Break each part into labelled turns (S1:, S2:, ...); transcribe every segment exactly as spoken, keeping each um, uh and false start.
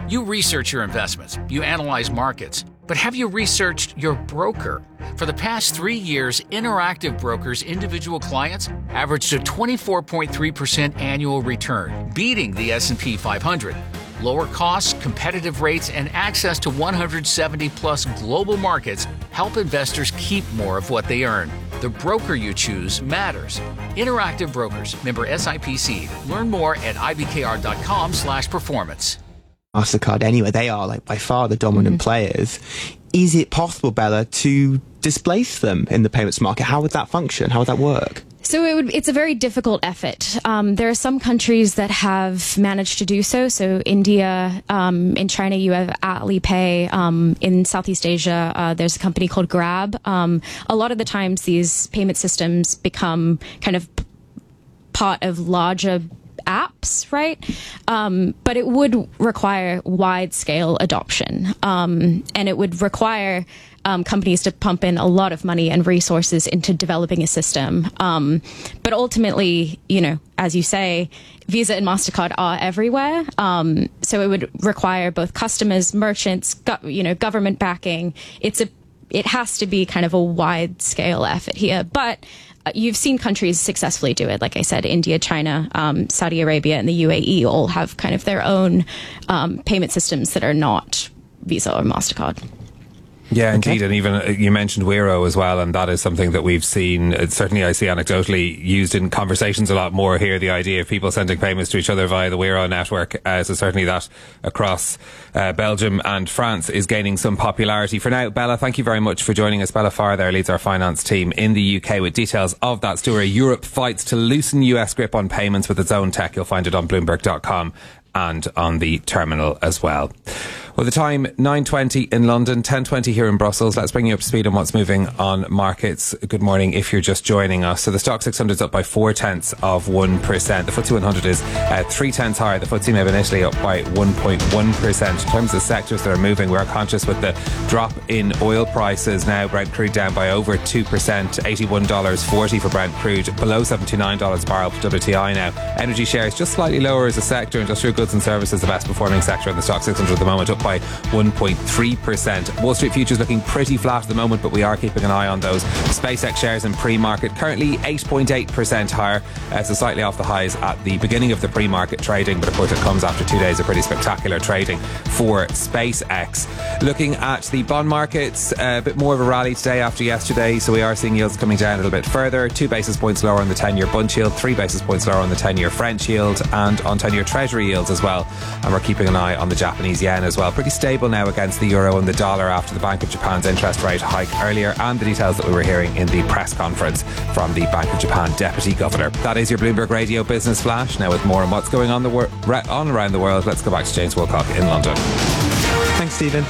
S1: You research your investments, you analyze markets, but have you researched your broker? For the past three years, Interactive Brokers' individual clients averaged a twenty-four point three percent annual return, beating the S and P five hundred. Lower costs, competitive rates, and access to one hundred seventy plus global markets help investors keep more of what they earn. The broker you choose matters. Interactive Brokers, member S I P C. Learn more at ibkr.com slash performance.
S2: MasterCard anyway, they are like by far the dominant mm-hmm. players. Is it possible, Bella, to displace them in the payments market? How would that function? How would that work?
S3: So it would, it's a very difficult effort. Um, there are some countries that have managed to do so. So India, um, in China, you have Alipay. Um, in Southeast Asia, uh, there's a company called Grab. Um, a lot of the times these payment systems become kind of p- part of larger apps, right? Um, but it would require wide-scale adoption. Um, and it would require um, companies to pump in a lot of money and resources into developing a system. Um, but ultimately, you know, as you say, Visa and MasterCard are everywhere. Um, so it would require both customers, merchants, go- you know, government backing. It's a, it has to be kind of a wide-scale effort here. But you've seen countries successfully do it. Like I said, India, China, um, Saudi Arabia, and the U A E all have kind of their own um, payment systems that are not Visa or MasterCard.
S4: Yeah, indeed. Okay. And even uh, you mentioned Wero as well, and that is something that we've seen, uh, certainly I see anecdotally used in conversations a lot more here, the idea of people sending payments to each other via the Wero network. Uh, so certainly that across uh, Belgium and France is gaining some popularity. For now, Bella, thank you very much for joining us. Bella Farr there leads our finance team in the U K with details of that story. Europe fights to loosen U S grip on payments with its own tech. You'll find it on Bloomberg dot com and on the terminal as well. Well, the time, nine twenty in London, ten twenty here in Brussels. Let's bring you up to speed on what's moving on markets. Good morning if you're just joining us. So the Stock six hundred is up by four tenths of one percent. The F T S E one hundred is uh, three tenths higher. The F T S E M A B in Italy up by one point one percent. In terms of sectors that are moving, we're conscious with the drop in oil prices now. Brent crude down by over two percent, eighty-one dollars forty for Brent crude, below seventy-nine dollars a barrel for W T I now. Energy shares just slightly lower as a sector. Industrial goods and services, the best performing sector in the Stock six hundred at the moment, up by one point three percent. Wall Street futures looking pretty flat at the moment, but we are keeping an eye on those. SpaceX shares in pre-market currently eight point eight percent higher, uh, so slightly off the highs at the beginning of the pre-market trading, but of course it comes after two days of pretty spectacular trading for SpaceX. Looking at the bond markets, uh, a bit more of a rally today after yesterday, so we are seeing yields coming down a little bit further. Two basis points lower on the ten-year Bund yield, three basis points lower on the ten-year French yield, and on ten-year Treasury yields as well. And we're keeping an eye on the Japanese yen as well. Pretty stable now against the euro and the dollar after the Bank of Japan's interest rate hike earlier, and the details that we were hearing in the press conference from the Bank of Japan Deputy Governor. That is your Bloomberg Radio Business Flash. Now with more on what's going on, the wor- on around the world, let's go back to James Wilcock in London.
S2: Thanks, Stephen.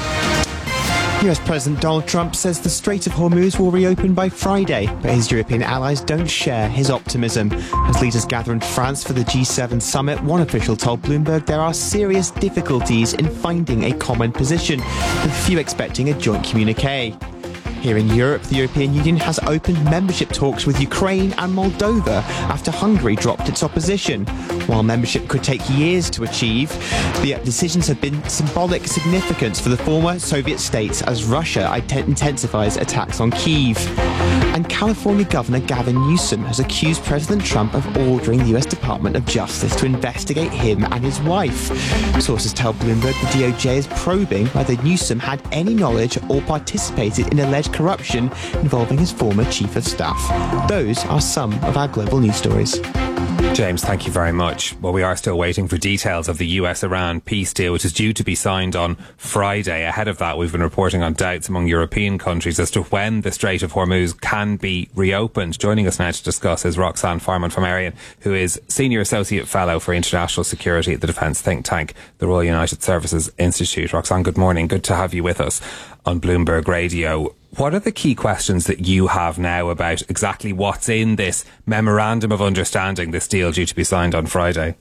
S2: U S President Donald Trump says the Strait of Hormuz will reopen by Friday, but his European allies don't share his optimism. As leaders gather in France for the G seven summit, one official told Bloomberg there are serious difficulties in finding a common position, with few expecting a joint communique. Here in Europe, the European Union has opened membership talks with Ukraine and Moldova after Hungary dropped its opposition. While membership could take years to achieve, the decisions have been symbolic significance for the former Soviet states as Russia intensifies attacks on Kyiv. And California Governor Gavin Newsom has accused President Trump of ordering the U S Department of Justice to investigate him and his wife. Sources tell Bloomberg the D O J is probing whether Newsom had any knowledge or participated in alleged corruption involving his former chief of staff. Those are some of our global news stories.
S4: James, thank you very much. Well, we are still waiting for details of the U S Iran peace deal, which is due to be signed on Friday. Ahead of that, we've been reporting on doubts among European countries as to when the Strait of Hormuz can be reopened. Joining us now to discuss is Roxanne Farman from Arian, who is Senior Associate Fellow for International Security at the defence think tank, the Royal United Services Institute. Roxanne, good morning. Good to have you with us on Bloomberg Radio. What are the key questions that you have now about exactly what's in this memorandum of understanding, this deal due to be signed on Friday?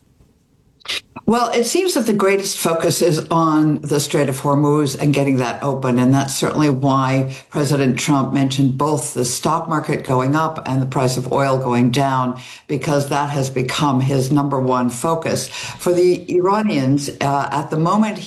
S5: Well, it seems that the greatest focus is on the Strait of Hormuz and getting that open. And that's certainly why President Trump mentioned both the stock market going up and the price of oil going down, because that has become his number one focus. For the Iranians, uh, at the moment,